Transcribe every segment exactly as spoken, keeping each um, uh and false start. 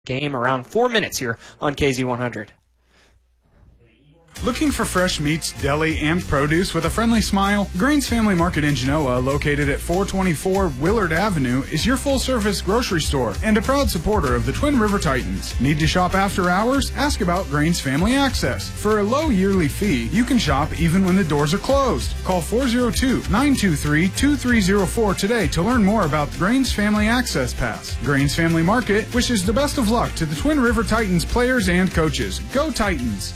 game around four minutes here on K Z one hundred. Looking for fresh meats, deli, and produce with a friendly smile? Grains Family Market in Genoa, located at four twenty-four Willard Avenue, is your full-service grocery store and a proud supporter of the Twin River Titans. Need to shop after hours? Ask about Grains Family Access. For a low yearly fee, you can shop even when the doors are closed. Call four oh two, nine two three, two three oh four today to learn more about Grains Family Access Pass. Grains Family Market wishes the best of luck to the Twin River Titans players and coaches. Go Titans!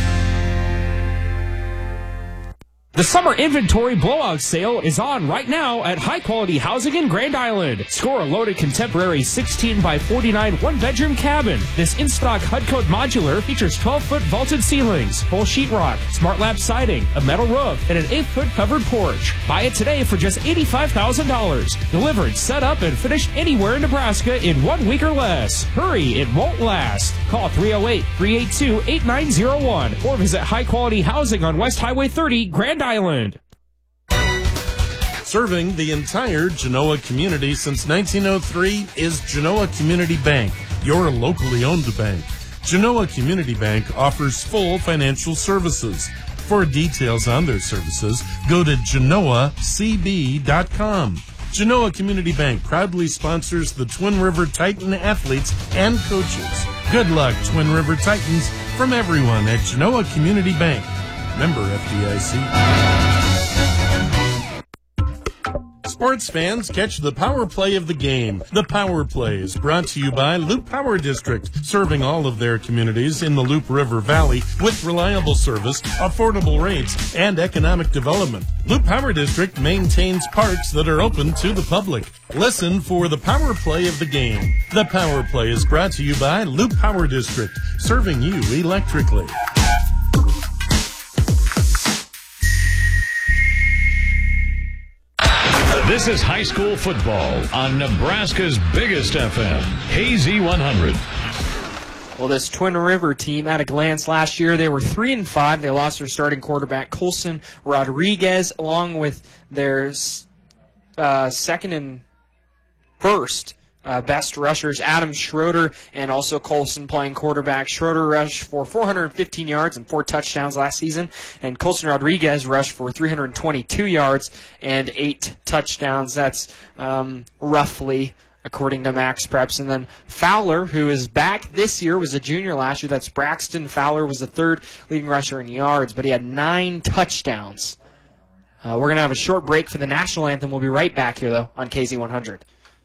The summer inventory blowout sale is on right now at High Quality Housing in Grand Island. Score a loaded contemporary sixteen by forty-nine one-bedroom cabin. This in-stock H U D Code modular features twelve-foot vaulted ceilings, full sheetrock, smart lap siding, a metal roof, and an eight-foot covered porch. Buy it today for just eighty-five thousand dollars. Delivered, set up, and finished anywhere in Nebraska in one week or less. Hurry, it won't last. Call three oh eight, three eight two, eight nine oh one or visit High Quality Housing on West Highway thirty, Grand Island. Serving the entire Genoa community since nineteen oh three is Genoa Community Bank, your locally owned bank. Genoa Community Bank offers full financial services. For details on their services, go to genoa c b dot com. Genoa Community Bank proudly sponsors the Twin River Titan athletes and coaches. Good luck, Twin River Titans, from everyone at Genoa Community Bank. Member F D I C. Sports fans, catch the power play of the game. The Power Play is brought to you by Loop Power District, serving all of their communities in the Loop River Valley with reliable service, affordable rates, and economic development. Loop Power District maintains parks that are open to the public. Listen for the Power Play of the game. The Power Play is brought to you by Loop Power District, serving you electrically. This is high school football on Nebraska's biggest F M, K Z one hundred. Well, this Twin River team, at a glance last year, they were three and five. They lost their starting quarterback, Colson Rodriguez, along with their uh, second and first uh, best rushers, Adam Schroeder, and also Colson playing quarterback. Schroeder rushed for four hundred fifteen yards and four touchdowns last season, and Colson Rodriguez rushed for three hundred twenty-two yards and eight touchdowns. That's um, roughly according to Max Preps. And then Fowler, who is back this year, was a junior last year. That's Braxton Fowler, was the third leading rusher in yards, but he had nine touchdowns. Uh, we're going to have a short break for the national anthem. We'll be right back here, though, on K Z one hundred.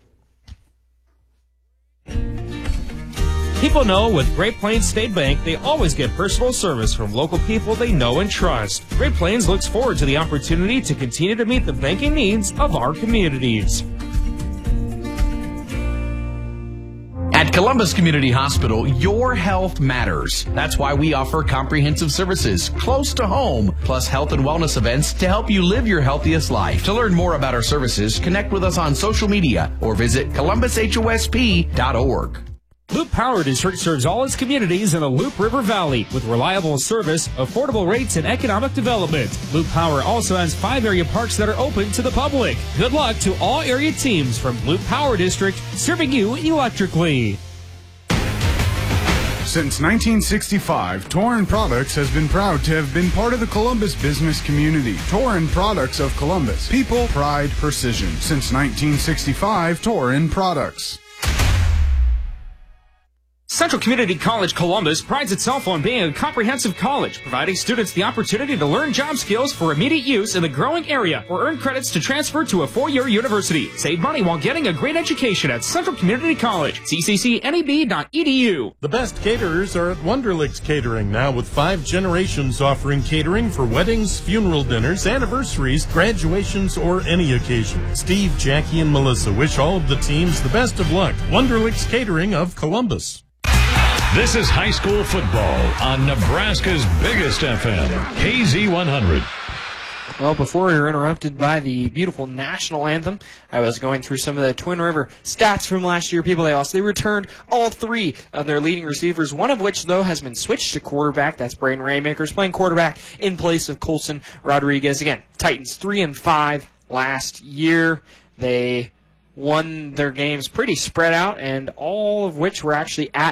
People know with Great Plains State Bank, they always get personal service from local people they know and trust. Great Plains looks forward to the opportunity to continue to meet the banking needs of our communities. At Columbus Community Hospital, your health matters. That's why we offer comprehensive services close to home, plus health and wellness events to help you live your healthiest life. To learn more about our services, connect with us on social media or visit columbus h o s p dot org. Loop Power District serves all its communities in the Loop River Valley with reliable service, affordable rates, and economic development. Loop Power also has five area parks that are open to the public. Good luck to all area teams from Loop Power District, serving you electrically. Since nineteen sixty-five, Torin Products has been proud to have been part of the Columbus business community. Torin Products of Columbus. People, pride, precision. Since nineteen sixty-five, Torin Products. Central Community College Columbus prides itself on being a comprehensive college, providing students the opportunity to learn job skills for immediate use in the growing area or earn credits to transfer to a four-year university. Save money while getting a great education at Central Community College. c c c n e b dot e d u. The best caterers are at Wonderlicks Catering, now with five generations offering catering for weddings, funeral dinners, anniversaries, graduations, or any occasion. Steve, Jackie, and Melissa wish all of the teams the best of luck. Wonderlicks Catering of Columbus. This is high school football on Nebraska's biggest F M, K Z one hundred. Well, before we were interrupted by the beautiful national anthem, I was going through some of the Twin River stats from last year. People they lost. They returned all three of their leading receivers, one of which, though, has been switched to quarterback. That's Braden Raymakers playing quarterback in place of Colson Rodriguez. Again, Titans three and five last year. They won their games pretty spread out, and all of which were actually at